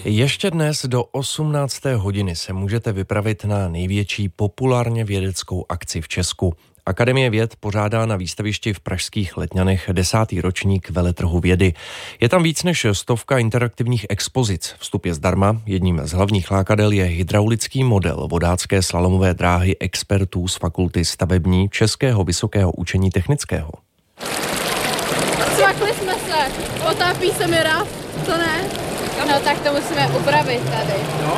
Ještě dnes do 18. hodiny se můžete vypravit na největší populárně vědeckou akci v Česku. Akademie věd pořádá na výstavišti v pražských Letňanech 10. ročník veletrhu vědy. Je tam víc než 100 interaktivních expozic. Vstup je zdarma. Jedním z hlavních lákadel je hydraulický model vodácké slalomové dráhy expertů z Fakulty stavební Českého vysokého učení technického. Cvakli jsme se, otápí se mi ráv, co ne? No tak to musíme upravit tady. No.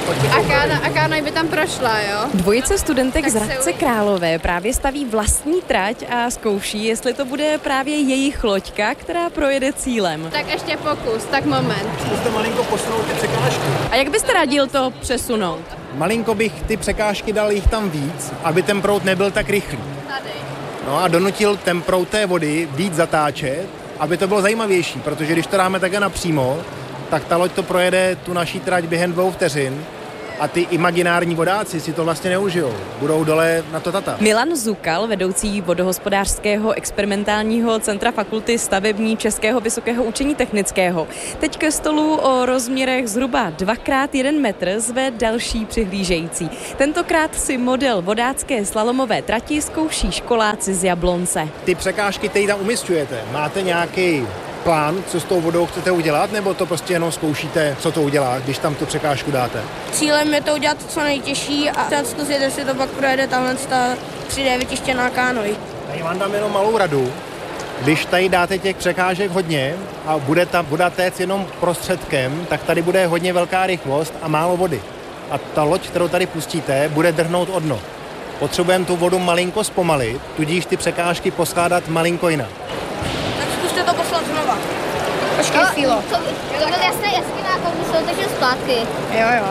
A Kána by tam prošla, jo? Dvojice studentek tak z Hradce Králové právě staví vlastní trať a zkouší, jestli to bude právě jejich loďka, která projede cílem. Tak ještě pokus, tak moment. Zkuste malinko posunout ty překážky. A jak byste radil to přesunout? Malinko bych ty překážky dal jich tam víc, aby ten proud nebyl tak rychlý. Tady. No a donutil ten proud té vody víc zatáčet, aby to bylo zajímavější, protože když to dáme takhle napřímo, tak ta loď to projede tu naší trať během 2 vteřin a ty imaginární vodáci si to vlastně neužijou. Budou dole na to tata. Milan Zukal, vedoucí vodohospodářského experimentálního centra Fakulty stavební Českého vysokého učení technického, teď ke stolu o rozměrech zhruba 2x1 metr zve další přihlížející. Tentokrát si model vodácké slalomové trati zkouší školáci z Jablonce. Ty překážky, které tam umísťujete, máte nějaký plán, co s tou vodou chcete udělat, nebo to prostě jenom zkoušíte, co to udělá, když tam tu překážku dáte? Cílem je to udělat co nejtěžší a zkusit, jestli to pak projede tahle 3D vytištěná kánoj. Tady vám dám jenom malou radu. Když tady dáte těch překážek hodně a bude ta voda téct jenom prostředkem, tak tady bude hodně velká rychlost a málo vody. A ta loď, kterou tady pustíte, bude drhnout o dno. Potřebujeme tu vodu malinko zpomalit, tudíž ty překážky poskládat malinko jinak. Zkuste to poslat znova. Počkej chvíli. To byl jasný nákon, musel takže zpátky. Jo.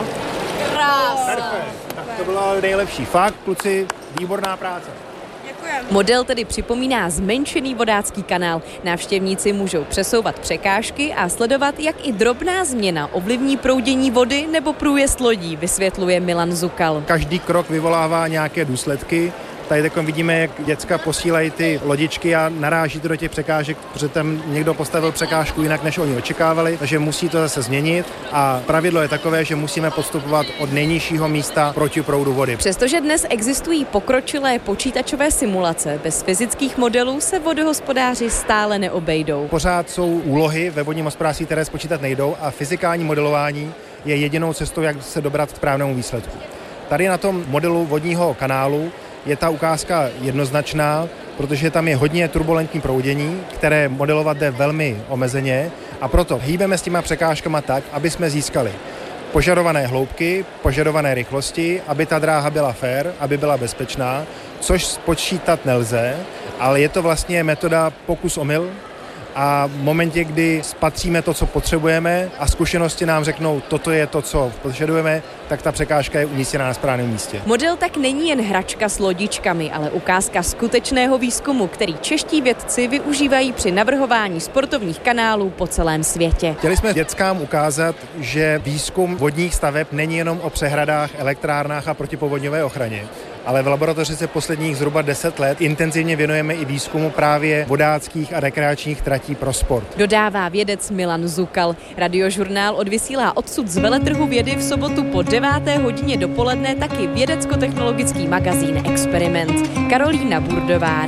Perfekt. Tak to bylo nejlepší. Fakt, kluci, výborná práce. Děkujeme. Model tedy připomíná zmenšený vodácký kanál. Návštěvníci můžou přesouvat překážky a sledovat, jak i drobná změna ovlivní proudění vody nebo průjezd lodí, vysvětluje Milan Zukal. Každý krok vyvolává nějaké důsledky. Tady takhle vidíme, jak děcka posílají ty lodičky a naráží to do těch překážek, protože tam někdo postavil překážku jinak, než oni očekávali, takže musí to zase změnit a pravidlo je takové, že musíme postupovat od nejnižšího místa proti proudu vody. Přestože dnes existují pokročilé počítačové simulace, bez fyzických modelů se vodohospodáři stále neobejdou. Pořád jsou úlohy ve vodním hospodářství, které spočítat nejdou a fyzikální modelování je jedinou cestou, jak se dobrat k správnému výsledku. Tady na tom modelu vodního kanálu je ta ukázka jednoznačná, protože tam je hodně turbulentní proudění, které modelovat jde velmi omezeně a proto hýbeme s těma překážkama tak, aby jsme získali požadované hloubky, požadované rychlosti, aby ta dráha byla fair, aby byla bezpečná, což spočítat nelze, ale je to vlastně metoda pokus-omyl. A v momentě, kdy spatříme to, co potřebujeme a zkušenosti nám řeknou, toto je to, co požadujeme, tak ta překážka je umístěná na správném místě. Model tak není jen hračka s lodičkami, ale ukázka skutečného výzkumu, který čeští vědci využívají při navrhování sportovních kanálů po celém světě. Chtěli jsme dětskám ukázat, že výzkum vodních staveb není jenom o přehradách, elektrárnách a protipovodňové ochraně, ale v laboratoři se posledních zhruba 10 let intenzivně věnujeme i výzkumu právě vodáckých a rekreačních tratí pro sport. Dodává vědec Milan Zukal. Radiožurnál odvysílá odsud z veletrhu vědy v sobotu po 9. hodině dopoledne taky vědecko-technologický magazín Experiment. Karolína Burdová.